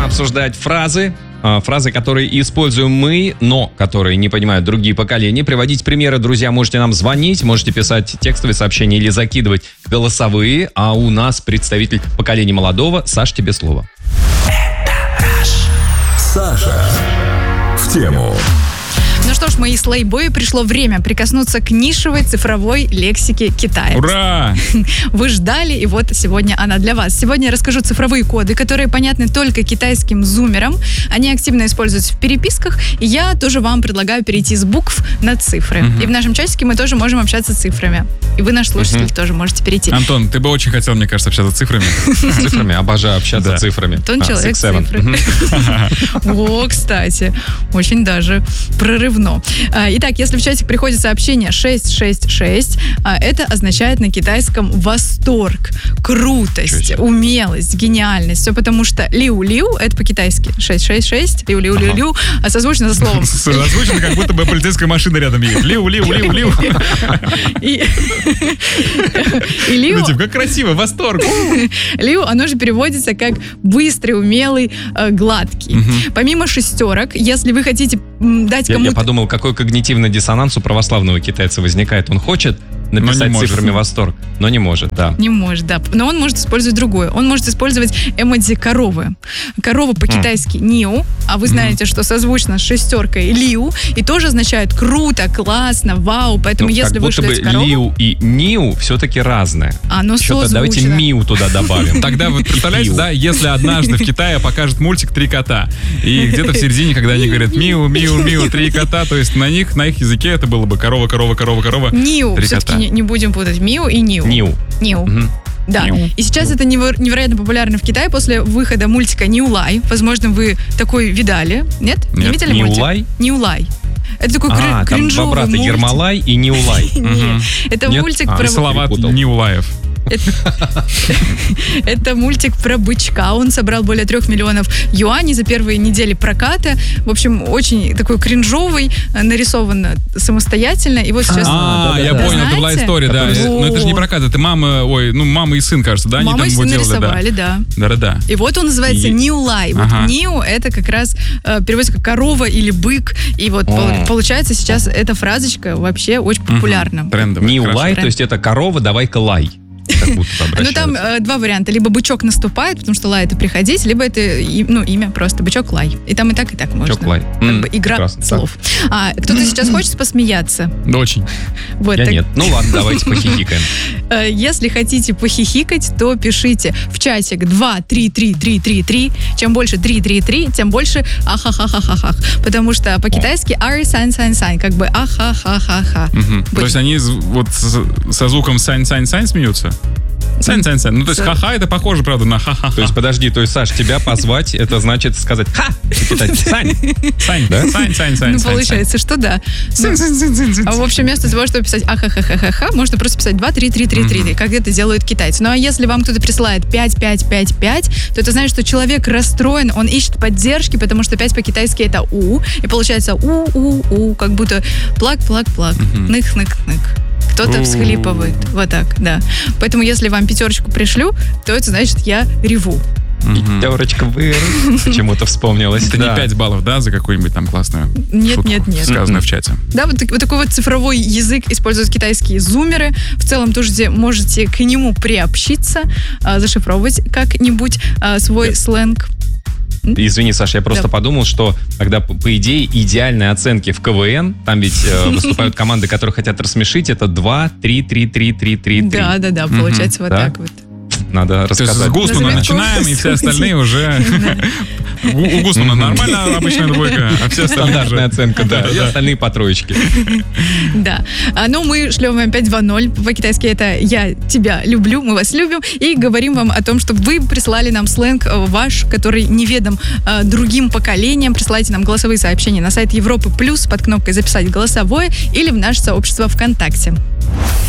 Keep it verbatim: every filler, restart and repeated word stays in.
обсуждать фразы. Фразы, которые используем мы, но которые не понимают другие поколения. Приводить примеры, друзья, можете нам звонить, можете писать текстовые сообщения или закидывать голосовые. А у нас представитель поколения молодого. Саш, тебе слово. Саша в тему. Ну что ж, мои слейбои, пришло время прикоснуться к нишевой цифровой лексике Китая. Ура! Вы ждали, и вот сегодня она для вас. Сегодня я расскажу цифровые коды, которые понятны только китайским зумерам. Они активно используются в переписках, и я тоже вам предлагаю перейти с букв на цифры. Uh-huh. И в нашем чатике мы тоже можем общаться цифрами. И вы, наш слушатель, uh-huh. тоже можете перейти. Антон, ты бы очень хотел, мне кажется, общаться цифрами. Цифрами, обожаю общаться цифрами. Антон человек цифры. О, кстати, очень даже прорывно. Итак, если в чатик приходит сообщение шесть шесть шесть, это означает на китайском восторг, крутость, умелость, гениальность. Все потому что лиу-лиу, это по-китайски шесть шесть шесть, лиу-лиу-лиу-лиу, а созвучно за словом. Созвучно, как будто бы полицейская машина рядом едет. Лиу-лиу-лиу-лиу. И лиу... Ну, типа, как красиво, восторг. Лиу, оно же переводится как быстрый, умелый, гладкий. Помимо шестерок, если вы хотите дать кому-то... Я подумал, какой когнитивный диссонанс у православного китайца возникает. Он хочет написать цифрами восторг, но не может, да. Не может, да. Но он может использовать другое. Он может использовать эмодзи коровы. Корова по-китайски ниу, а вы знаете, что созвучно с шестеркой лиу, и тоже означает круто, классно, вау. Поэтому ну, если вы шлете корову... лиу и ниу все-таки разное. А, ну что-то давайте миу туда добавим. Тогда вы представляете, да, если однажды в Китае покажет мультик «Три кота», и где-то в середине, когда они говорят миу, миу, миу, три кота, то есть на них, на их языке это было бы корова, корова, корова, корова. Ниу, все-таки не, не будем путать. Миу и ниу. Ниу. Ниу. Угу. Да. Ниу. И сейчас это неверо- невероятно популярно в Китае после выхода мультика Ниулай. Возможно, вы такой видали. Нет? Нет. Не видели Ниулай? мультик? Ниулай. Это такой а, кры- кринжовый там два брата, мультик. Ермолай и Ниулай. Нет, это мультик про... Салават Ниулаев. Это мультик про бычка. Он собрал более трех миллионов юаней за первые недели проката. В общем, очень такой кринжовый, нарисован самостоятельно. И вот сейчас... А, я понял, это была история, да. Но это же не прокат, это мама, ой, ну мама и сын, кажется, да? Мама и сын нарисовали, да. Да-да-да. И вот он называется Ниулай. Вот Ниу это как раз переводится как корова или бык. И вот получается сейчас эта фразочка вообще очень популярна. Ниулай, то есть это корова, давай-ка лай. Ну, там э, два варианта. Либо бычок наступает, потому что лай это приходить, либо это и, ну, имя просто бычок лай. И там и так, и так можно. Бычок лай. Как mm, бы игра прекрасно, слов. А, кто-то сейчас хочет посмеяться? Да, очень. Вот, Я так... нет. Ну ладно, давайте похихикаем. Если хотите похихикать, то пишите в чатик два три три три три три. Чем больше три три три, тем больше ахахахахах. Потому что по-китайски ар сан сан сан, как бы ахахахаха. То есть они вот со звуком сань сань сань смеются? Сань, сань, сань. Ну, то есть ха-ха, это похоже, правда, на ха-ха-ха. То есть, подожди, то есть, Саш, тебя позвать, это значит сказать ха! Сань! Сань, да? Сань, сань, сань. Ну, получается, что да. А в общем, вместо того, чтобы писать ахахахаха, можно просто писать два три три три три, как это делают китайцы. Ну, а если вам кто-то присылает пять пять пять пять, то это значит, что человек расстроен, он ищет поддержки, потому что пять по-китайски это у, и получается у-у-у, как будто плак-плак-плак, ных-ных-ных. Кто-то всхлипывает. Вот так, да. Поэтому, если вам пятерочку пришлю, то это значит, я реву. Пятерочка вырос. Почему-то вспомнилось. Это да. не пять баллов, да, за какую-нибудь там классную нет, шутку, нет, нет. сказанную в чате. Да, вот, вот такой вот цифровой язык используют китайские зумеры. В целом тоже можете к нему приобщиться, зашифровывать как-нибудь свой нет. сленг. Извини, Саша, я просто да. подумал, что тогда, по идее, идеальные оценки в КВН, там ведь э, выступают команды, которые хотят рассмешить, это два, три, три, три, три, три, три. Да, да, да, получается вот так вот. Надо рассказать. То есть с Гусмана начинаем, и все остальные уже... У Гусмана нормально обычная двойка, а все остальные стандартная оценка, да, и остальные по троечке. Да. Ну, мы шлем вам пять два ноль. По-китайски это «Я тебя люблю», мы вас любим. И говорим вам о том, чтобы вы прислали нам сленг ваш, который неведом другим поколениям. Присылайте нам голосовые сообщения на сайт Европы Плюс под кнопкой «Записать голосовое» или в наше сообщество ВКонтакте.